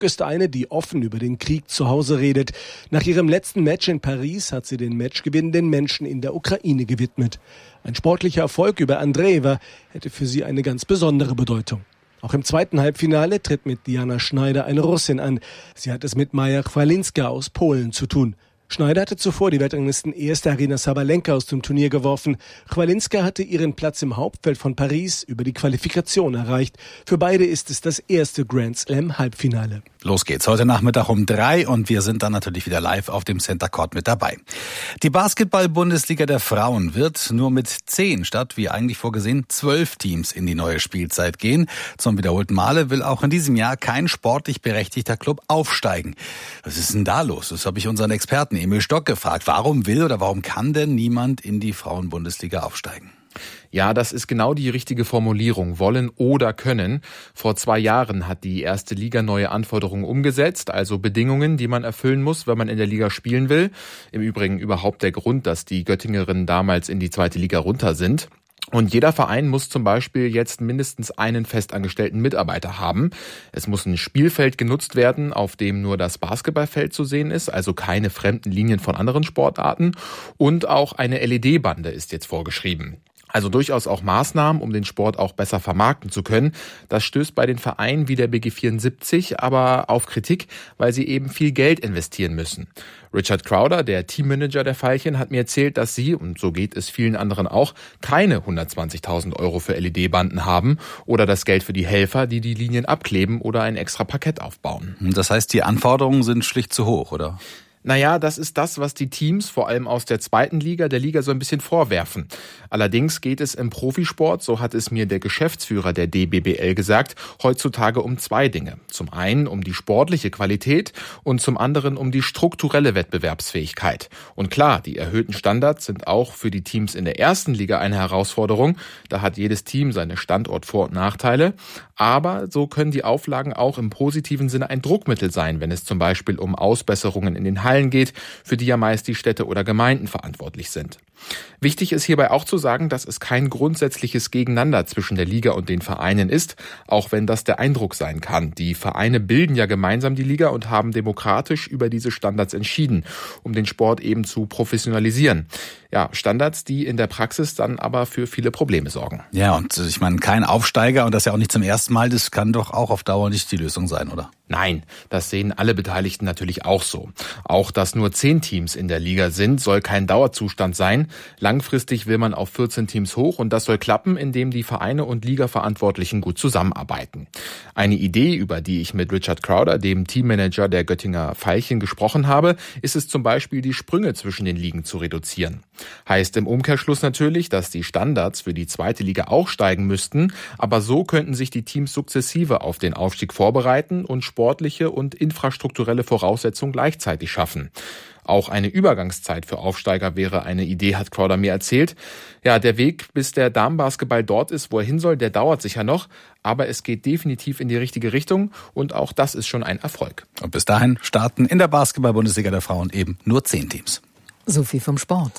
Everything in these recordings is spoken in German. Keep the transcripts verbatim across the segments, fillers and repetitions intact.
ist eine, die offen über den Krieg zu Hause redet. Nach ihrem letzten Match in Paris hat sie den Matchgewinn den Menschen in der Ukraine gewidmet. Ein sportlicher Erfolg über Andreeva hätte für sie eine ganz besondere Bedeutung. Auch im zweiten Halbfinale tritt mit Diana Schneider eine Russin an. Sie hat es mit Maja Chwalinska aus Polen zu tun. Schneider hatte zuvor die Weltranglisten erste Aryna Sabalenka aus dem Turnier geworfen. Chwalinska hatte ihren Platz im Hauptfeld von Paris über die Qualifikation erreicht. Für beide ist es das erste Grand Slam Halbfinale. Los geht's heute Nachmittag um drei und wir sind dann natürlich wieder live auf dem Center Court mit dabei. Die Basketball-Bundesliga der Frauen wird nur mit zehn statt, wie eigentlich vorgesehen, zwölf Teams in die neue Spielzeit gehen. Zum wiederholten Male will auch in diesem Jahr kein sportlich berechtigter Club aufsteigen. Was ist denn da los? Das habe ich unseren Experten Emil Stock gefragt. Warum will oder warum kann denn niemand in die Frauen-Bundesliga aufsteigen? Ja, das ist genau die richtige Formulierung, wollen oder können. Vor zwei Jahren hat die erste Liga neue Anforderungen umgesetzt, also Bedingungen, die man erfüllen muss, wenn man in der Liga spielen will. Im Übrigen überhaupt der Grund, dass die Göttingerinnen damals in die zweite Liga runter sind. Und jeder Verein muss zum Beispiel jetzt mindestens einen festangestellten Mitarbeiter haben. Es muss ein Spielfeld genutzt werden, auf dem nur das Basketballfeld zu sehen ist, also keine fremden Linien von anderen Sportarten. Und auch eine L E D-Bande ist jetzt vorgeschrieben. Also durchaus auch Maßnahmen, um den Sport auch besser vermarkten zu können. Das stößt bei den Vereinen wie der B G vierundsiebzig aber auf Kritik, weil sie eben viel Geld investieren müssen. Richard Crowder, der Teammanager der Veilchen, hat mir erzählt, dass sie, und so geht es vielen anderen auch, keine hundertzwanzigtausend Euro für L E D-Banden haben oder das Geld für die Helfer, die die Linien abkleben oder ein extra Parkett aufbauen. Das heißt, die Anforderungen sind schlicht zu hoch, oder? Naja, das ist das, was die Teams, vor allem aus der zweiten Liga, der Liga so ein bisschen vorwerfen. Allerdings geht es im Profisport, so hat es mir der Geschäftsführer der D B B L gesagt, heutzutage um zwei Dinge. Zum einen um die sportliche Qualität und zum anderen um die strukturelle Wettbewerbsfähigkeit. Und klar, die erhöhten Standards sind auch für die Teams in der ersten Liga eine Herausforderung. Da hat jedes Team seine Standort-Vor- und Nachteile. Aber so können die Auflagen auch im positiven Sinne ein Druckmittel sein, wenn es zum Beispiel um Ausbesserungen in den Hallen geht, für die ja meist die Städte oder Gemeinden verantwortlich sind. Wichtig ist hierbei auch zu sagen, dass es kein grundsätzliches Gegeneinander zwischen der Liga und den Vereinen ist, auch wenn das der Eindruck sein kann. Die Vereine bilden ja gemeinsam die Liga und haben demokratisch über diese Standards entschieden, um den Sport eben zu professionalisieren. Ja, Standards, die in der Praxis dann aber für viele Probleme sorgen. Ja, und ich meine, kein Aufsteiger und das ja auch nicht zum ersten Mal, das kann doch auch auf Dauer nicht die Lösung sein, oder? Nein, das sehen alle Beteiligten natürlich auch so. Auch, dass nur zehn Teams in der Liga sind, soll kein Dauerzustand sein. Langfristig will man auf vierzehn Teams hoch und das soll klappen, indem die Vereine und Ligaverantwortlichen gut zusammenarbeiten. Eine Idee, über die ich mit Richard Crowder, dem Teammanager der Göttinger Veilchen, gesprochen habe, ist es zum Beispiel, die Sprünge zwischen den Ligen zu reduzieren. Heißt im Umkehrschluss natürlich, dass die Standards für die zweite Liga auch steigen müssten, aber so könnten sich die Teams sukzessive auf den Aufstieg vorbereiten und sportliche und infrastrukturelle Voraussetzungen gleichzeitig schaffen. Auch eine Übergangszeit für Aufsteiger wäre eine Idee, hat Crowder mir erzählt. Ja, der Weg, bis der Damenbasketball dort ist, wo er hin soll, der dauert sicher noch, aber es geht definitiv in die richtige Richtung und auch das ist schon ein Erfolg. Und bis dahin starten in der Basketball-Bundesliga der Frauen eben nur zehn Teams. So viel vom Sport.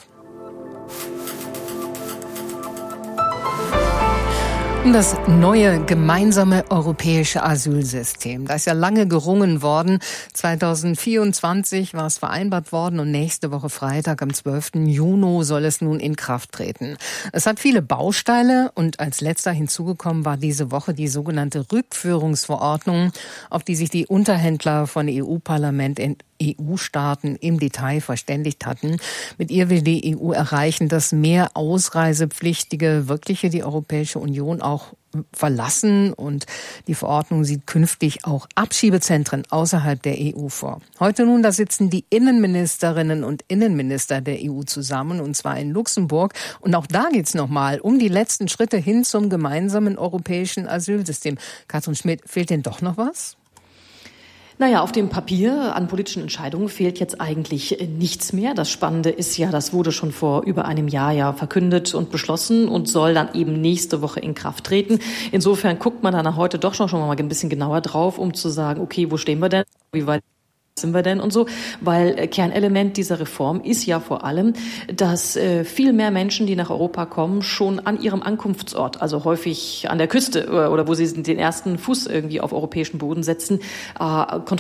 Das neue gemeinsame europäische Asylsystem. Da ist ja lange gerungen worden. zwanzig vierundzwanzig war es vereinbart worden und nächste Woche Freitag am zwölften Juni soll es nun in Kraft treten. Es hat viele Bausteine und als letzter hinzugekommen war diese Woche die sogenannte Rückführungsverordnung, auf die sich die Unterhändler von E U-Parlament in E U-Staaten im Detail verständigt hatten. Mit ihr will die E U erreichen, dass mehr Ausreisepflichtige wirkliche die Europäische Union auch verlassen und die Verordnung sieht künftig auch Abschiebezentren außerhalb der E U vor. Heute nun, da sitzen die Innenministerinnen und Innenminister der E U zusammen und zwar in Luxemburg und auch da geht's nochmal um die letzten Schritte hin zum gemeinsamen europäischen Asylsystem. Katrin Schmidt, fehlt denn doch noch was? Naja, auf dem Papier an politischen Entscheidungen fehlt jetzt eigentlich nichts mehr. Das Spannende ist ja, das wurde schon vor über einem Jahr ja verkündet und beschlossen und soll dann eben nächste Woche in Kraft treten. Insofern guckt man dann heute doch schon, schon mal ein bisschen genauer drauf, um zu sagen, okay, wo stehen wir denn? Wie weit sind wir denn und so, weil Kernelement dieser Reform ist ja vor allem, dass äh, viel mehr Menschen, die nach Europa kommen, schon an ihrem Ankunftsort, also häufig an der Küste oder, oder wo sie den ersten Fuß irgendwie auf europäischen Boden setzen, äh,